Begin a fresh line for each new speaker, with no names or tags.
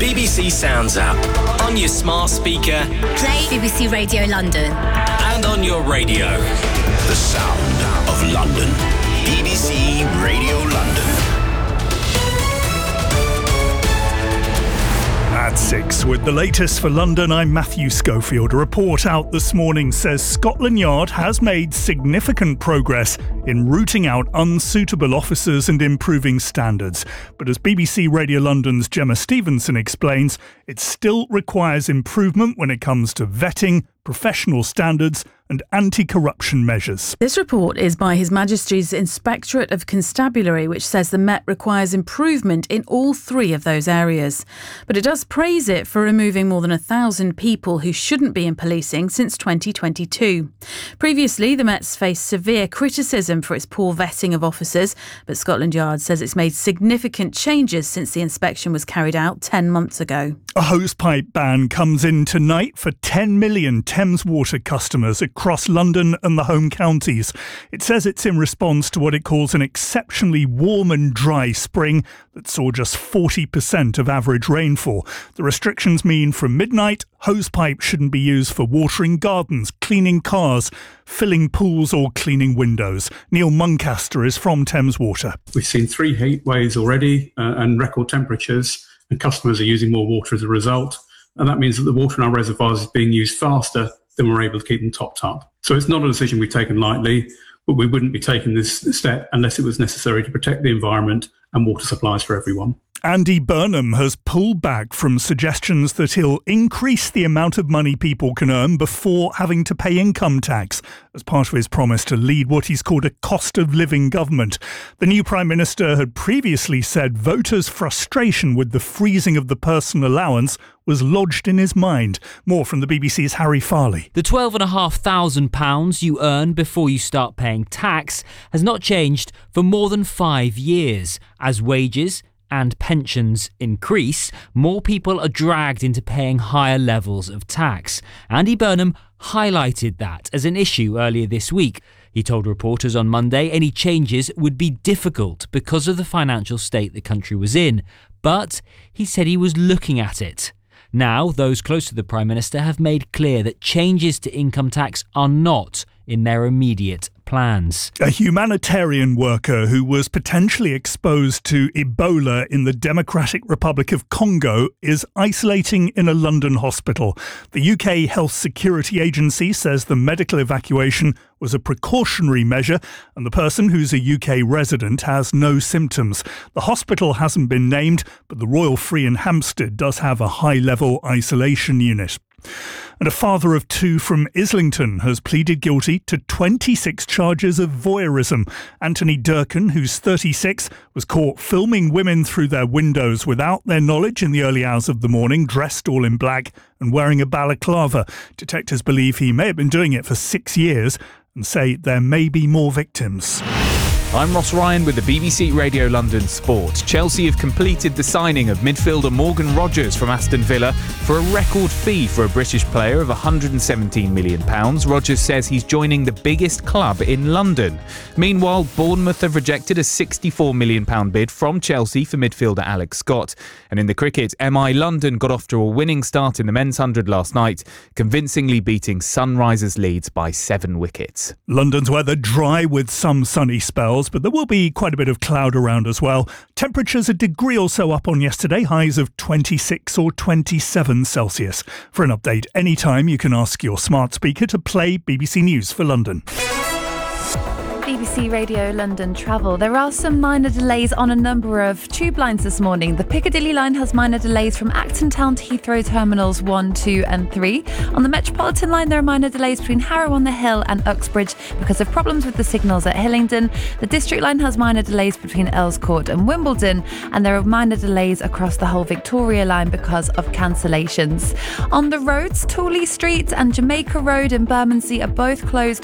BBC Sounds app, on your smart speaker,
play BBC Radio London,
and on your radio.
The sound of London. BBC Radio London.
At 6, with the latest for London, I'm Matthew Schofield. A report out this morning says Scotland Yard has made significant progress in rooting out unsuitable officers and improving standards. But as BBC Radio London's Gemma Stevenson explains, it still requires improvement when it comes to vetting, professional standards and anti-corruption measures.
This report is by His Majesty's Inspectorate of Constabulary, which says the Met requires improvement in all three of those areas. But it does praise it for removing more than 1,000 people who shouldn't be in policing since 2022. Previously, the Met's faced severe criticism for its poor vetting of officers, but Scotland Yard says it's made significant changes since the inspection was carried out 10 months ago.
A hosepipe ban comes in tonight for 10 million Thames Water customers across London and the home counties. It says it's in response to what it calls an exceptionally warm and dry spring that saw just 40% of average rainfall. The restrictions mean from midnight, hosepipe shouldn't be used for watering gardens, cleaning cars, filling pools or cleaning windows. Neil Muncaster is from Thames Water.
We've seen 3 heat waves already and record temperatures, and customers are using more water as a result. And that means that the water in our reservoirs is being used faster than we're able to keep them topped up. So it's not a decision we've taken lightly, but we wouldn't be taking this step unless it was necessary to protect the environment and water supplies for everyone.
Andy Burnham has pulled back from suggestions that he'll increase the amount of money people can earn before having to pay income tax as part of his promise to lead what he's called a cost of living government. The new Prime Minister had previously said voters' frustration with the freezing of the personal allowance was lodged in his mind. More from the BBC's Harry Farley.
The £12,500 you earn before you start paying tax has not changed for more than 5 years. As wages and pensions increase, more people are dragged into paying higher levels of tax. Andy Burnham highlighted that as an issue earlier this week. He told reporters on Monday any changes would be difficult because of the financial state the country was in, but he said he was looking at it. Now, those close to the Prime Minister have made clear that changes to income tax are not in their immediate plans.
A humanitarian worker who was potentially exposed to Ebola in the Democratic Republic of Congo is isolating in a London hospital. The UK Health Security Agency says the medical evacuation was a precautionary measure and the person, who's a UK resident, has no symptoms. The hospital hasn't been named, but the Royal Free in Hampstead does have a high-level isolation unit. And a father of 2 from Islington has pleaded guilty to 26 charges of voyeurism. Anthony Durkin, who's 36, was caught filming women through their windows without their knowledge in the early hours of the morning, dressed all in black and wearing a balaclava. Detectives believe he may have been doing it for 6 years and say there may be more victims.
I'm Ross Ryan with the BBC Radio London Sport. Chelsea have completed the signing of midfielder Morgan Rogers from Aston Villa for a record fee for a British player of £117 million. Rogers says he's joining the biggest club in London. Meanwhile, Bournemouth have rejected a £64 million bid from Chelsea for midfielder Alex Scott. And in the cricket, MI London got off to a winning start in the men's 100 last night, convincingly beating Sunrisers Leeds by 7 wickets.
London's weather dry with some sunny spells, but there will be quite a bit of cloud around as well. Temperatures a degree or so up on yesterday, highs of 26 or 27 Celsius. For an update anytime, you can ask your smart speaker to play BBC News for London.
BBC Radio London travel. There are some minor delays on a number of tube lines this morning. The Piccadilly line has minor delays from Acton Town to Heathrow Terminals 1, 2 and 3. On the Metropolitan line, there are minor delays between Harrow on the Hill and Uxbridge because of problems with the signals at Hillingdon. The District line has minor delays between Earls Court and Wimbledon, and there are minor delays across the whole Victoria line because of cancellations. On the roads, Tooley Street and Jamaica Road in Bermondsey are both closed